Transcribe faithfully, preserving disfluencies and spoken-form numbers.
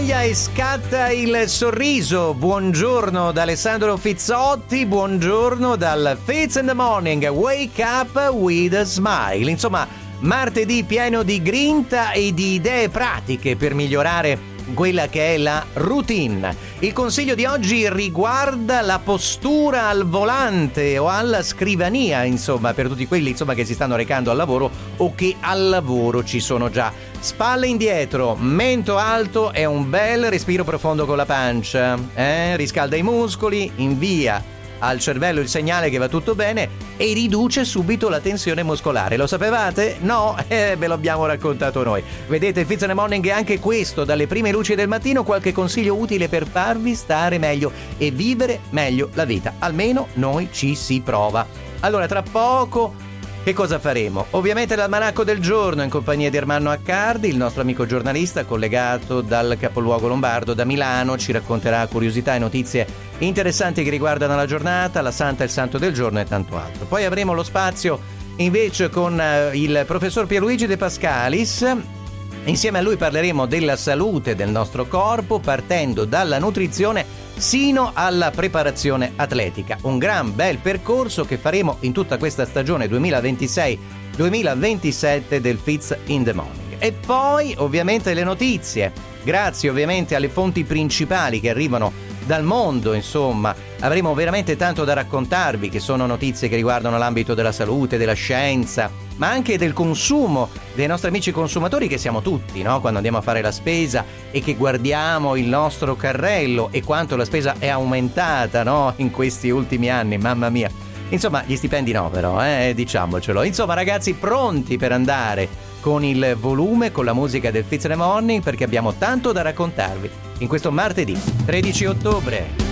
sveglia e scatta il sorriso. Buongiorno da Alessandro Fizzotti, buongiorno dal Fizz in the Morning. Wake up with a smile. Insomma, martedì pieno di grinta e di idee pratiche per migliorare quella che è la routine. Il consiglio di oggi riguarda la postura al volante o alla scrivania, insomma, per tutti quelli insomma che si stanno recando al lavoro o che al lavoro ci sono già. Spalle indietro, mento alto e un bel respiro profondo con la pancia, eh? Riscalda i muscoli, invia al cervello il segnale che va tutto bene e riduce subito la tensione muscolare. Lo sapevate? No? Eh, ve lo abbiamo raccontato noi. Vedete, Fizz in the Morning è anche questo, dalle prime luci del mattino, qualche consiglio utile per farvi stare meglio e vivere meglio la vita. Almeno noi ci si prova. Allora, tra poco che cosa faremo? Ovviamente l'almanacco del giorno in compagnia di Ermanno Accardi, il nostro amico giornalista collegato dal capoluogo lombardo da Milano, ci racconterà curiosità e notizie interessanti che riguardano la giornata, la santa e il santo del giorno e tanto altro. Poi avremo lo spazio invece con il professor Pierluigi De Pascalis. Insieme a lui parleremo della salute del nostro corpo, partendo dalla nutrizione sino alla preparazione atletica. Un gran bel percorso che faremo in tutta questa stagione duemilaventisei duemilaventisette del Fizz in the Morning. E poi ovviamente le notizie, grazie ovviamente alle fonti principali che arrivano dal mondo, insomma, avremo veramente tanto da raccontarvi, che sono notizie che riguardano l'ambito della salute, della scienza, ma anche del consumo dei nostri amici consumatori, che siamo tutti, no? Quando andiamo a fare la spesa e che guardiamo il nostro carrello e quanto la spesa è aumentata, no? In questi ultimi anni, mamma mia. Insomma, gli stipendi no, però, eh, diciamocelo. Insomma, ragazzi, pronti per andare con il volume, con la musica del Fizz in the Morning, perché abbiamo tanto da raccontarvi in questo martedì tredici ottobre.